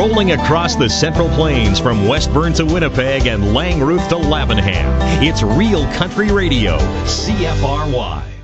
rolling across the Central Plains from Westburn to Winnipeg and Langrooth to Lavenham. It's real country radio, CFRY.